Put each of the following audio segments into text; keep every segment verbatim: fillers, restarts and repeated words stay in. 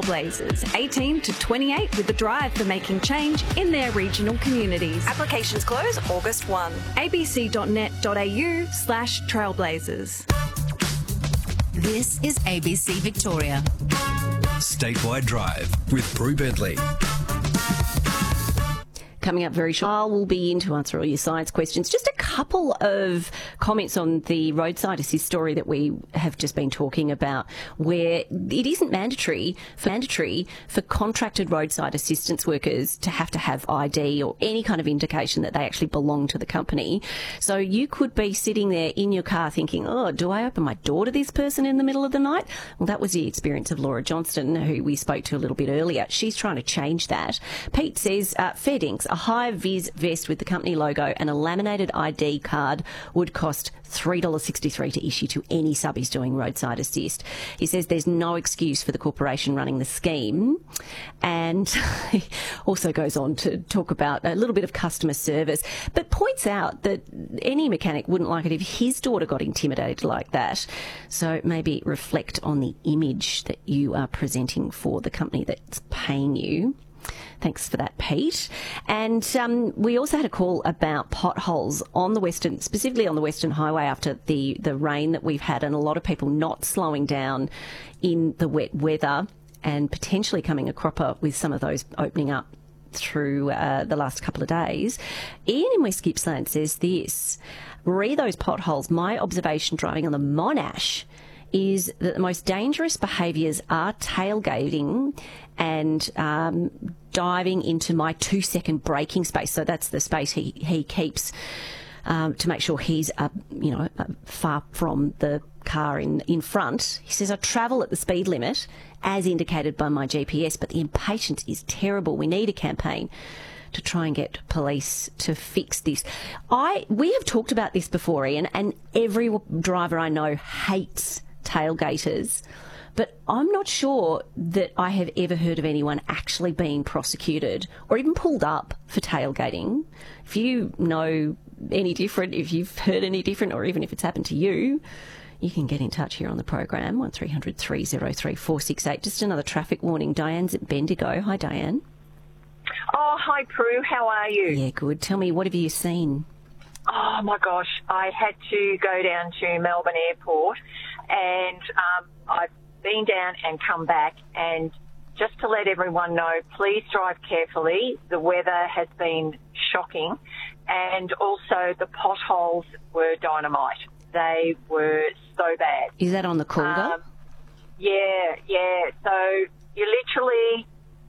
Trailblazers, eighteen to twenty-eight, with the drive for making change in their regional communities. Applications close August first. abc.net.au slash trailblazers. This is A B C Victoria. Statewide Drive with Brew Bentley. Coming up very short, we'll be in to answer all your science questions. Just a couple of comments on the roadside assist story that we have just been talking about, where it isn't mandatory for mandatory for contracted roadside assistance workers to have to have I D or any kind of indication that they actually belong to the company. So you could be sitting there in your car thinking, oh, do I open my door to this person in the middle of the night? Well, that was the experience of Laura Johnston, who we spoke to a little bit earlier. She's trying to change that. Pete says, uh, fair dinks, a high-vis vest with the company logo and a laminated I D card would cost three dollars sixty-three to issue to any subbies doing roadside assist. He says there's no excuse for the corporation running the scheme, and he also goes on to talk about a little bit of customer service, but points out that any mechanic wouldn't like it if his daughter got intimidated like that. So maybe reflect on the image that you are presenting for the company that's paying you. Thanks for that, Pete. And um, we also had a call about potholes on the Western, specifically on the Western Highway after the, the rain that we've had, and a lot of people not slowing down in the wet weather and potentially coming a cropper with some of those opening up through uh, the last couple of days. Ian in West Gippsland says this: re those potholes, my observation driving on the Monash is that the most dangerous behaviours are tailgating and um, diving into my two-second braking space. So that's the space he, he keeps um, to make sure he's uh, you know uh, far from the car in, in front. He says, I travel at the speed limit as indicated by my G P S, but the impatience is terrible. We need a campaign to try and get police to fix this. I we have talked about this before, Ian, and every driver I know hates tailgaters, but I'm not sure that I have ever heard of anyone actually being prosecuted or even pulled up for tailgating. If you know any different, if you've heard any different, or even if it's happened to you, you can get in touch here on the program, one three hundred three oh three four six eight. Just another traffic warning. Diane's at Bendigo. Hi, Diane. Oh, hi, Prue. How are you? Yeah, good. Tell me, what have you seen? Oh, my gosh. I had to go down to Melbourne Airport, and um, I've been down and come back. And just to let everyone know, please drive carefully. The weather has been shocking, and also the potholes were dynamite. They were so bad. Is that on the Calder? Um, yeah, yeah. So you're literally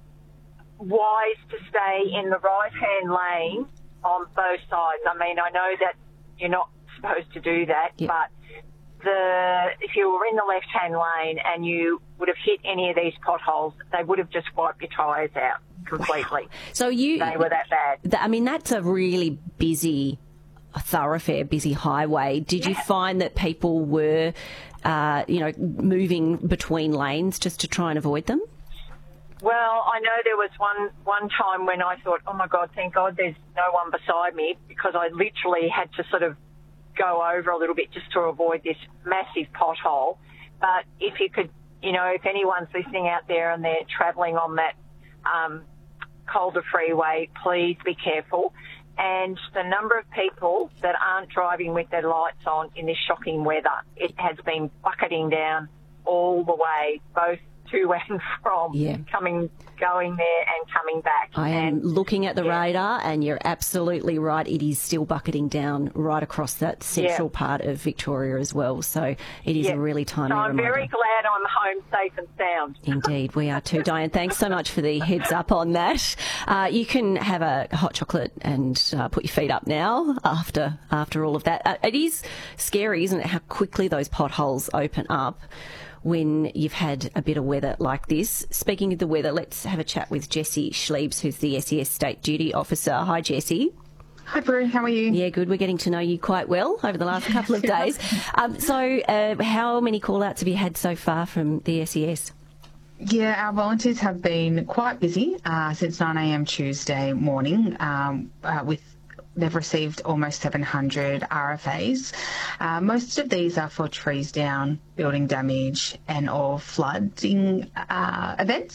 wise to stay in the right-hand lane on both sides. I mean, I know that you're not supposed to do that, yep. but the if you were in the left-hand lane and you would have hit any of these potholes, they would have just wiped your tyres out completely. Wow. So you, they were that bad. Th- I mean, that's a really busy thoroughfare, busy highway. Did yeah. you find that people were, uh, you know, moving between lanes just to try and avoid them? Well, I know there was one, one time when I thought, oh, my God, thank God there's no one beside me, because I literally had to sort of go over a little bit just to avoid this massive pothole. But if you could, you know, if anyone's listening out there and they're travelling on that um, Calder Freeway, please be careful. And the number of people that aren't driving with their lights on in this shocking weather, it has been bucketing down all the way, both to and from, yeah. coming, going there and coming back. I am and, looking at the yeah. radar, and you're absolutely right. It is still bucketing down right across that central yeah. part of Victoria as well. So it is yeah. a really timely So I'm reminder. very glad I'm home safe and sound. Indeed, we are too. Diane, thanks so much for the heads up on that. Uh, you can have a hot chocolate and uh, put your feet up now after after all of that. Uh, it is scary, isn't it, how quickly those potholes open up when you've had a bit of weather like this. Speaking of the weather, let's have a chat with Jessie Schliebs, who's the S E S State Duty Officer. Hi, Jessie. Hi, Brew. How are you? Yeah, good. We're getting to know you quite well over the last couple of days. Um, so uh, how many call-outs have you had so far from the S E S? Yeah, our volunteers have been quite busy uh, since nine a.m. Tuesday morning um, uh, with They've received almost seven hundred R F As. Uh, most of these are for trees down, building damage and or flooding uh, events.